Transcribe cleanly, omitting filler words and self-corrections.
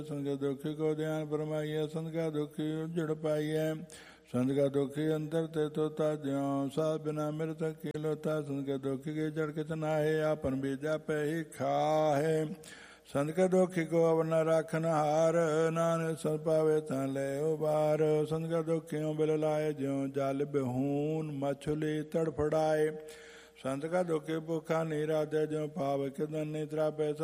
संत का दुखी को ध्यान फरमाइए, संत का दुखी उजड़ पाइए। संत का दुखी अंतर ते तोता ज्यों साथ बिना मेरे तक खिलोता। संत के दुखी के जड़ कितना है, आपन बीजा पे ही खाहे। संत के दुखी को अब न राखन हार, नानक सत पावे ता ले उबार। संत का दुखियों बिल लाए, ज्यों जाल बेहून मछली तड़फड़ाए। संत का दुखी भूखा नहीं राधे, ज्यों पाव किदन नहीं त्रापे।